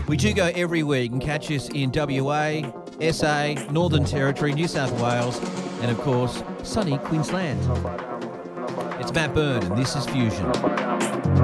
We do go every week and catch us in WA, SA, Northern Territory, New South Wales, and of course, sunny Queensland. It's Matt Byrne, and this is Fusion.